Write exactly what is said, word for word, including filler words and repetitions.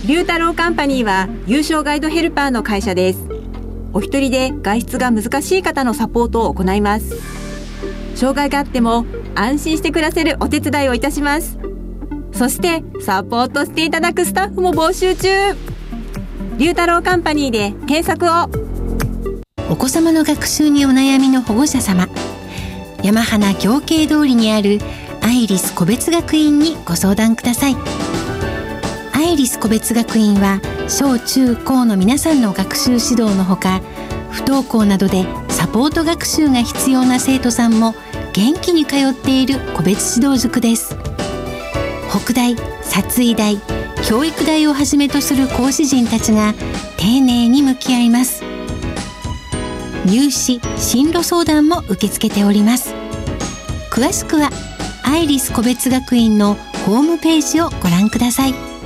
龍太郎カンパニーは有償ガイドヘルパーの会社です。お一人で外出が難しい方のサポートを行います。障害があっても安心して暮らせるお手伝いをいたします。そしてサポートしていただくスタッフも募集中。龍太郎カンパニーで検索を。 お子様の学習にお悩みの保護者様、山花行慶通りにあるアイリス個別学院にご相談ください。アイリス個別学院は小中高の皆さんの学習指導のほか、不登校などでサポート学習が必要な生徒さんも元気に通っている個別指導塾です。北大、殺医大、教育大をはじめとする講師陣たちが丁寧に向き合います。入試・進路相談も受け付けております。詳しくはアイリス個別学院のホームページをご覧ください。